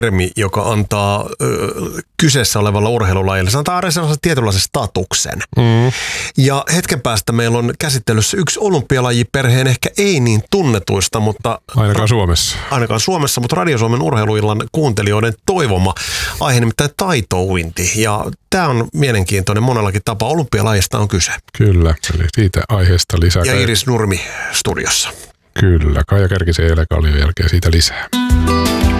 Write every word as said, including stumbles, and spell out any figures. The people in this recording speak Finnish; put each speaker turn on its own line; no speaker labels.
termi, joka antaa ö, kyseessä olevalla urheilulajilla, se antaa sellaisen tietynlaisen statuksen. Mm. Ja hetken päästä meillä on käsittelyssä yksi olympialajiperheen ehkä ei niin tunnetuista, mutta...
Ainakaan Suomessa.
Ainakaan Suomessa, mutta Radio Suomen urheiluillan kuuntelijoiden toivoma aihe, nimittäin taitouinti. Ja tämä on mielenkiintoinen monellakin tapaa. Olympialajista on kyse.
Kyllä, eli siitä aiheesta lisää.
Ja Iris Nurmi studiossa.
Kyllä, Kaija Kärkisen ja Ele Kallion jälkeen siitä lisää.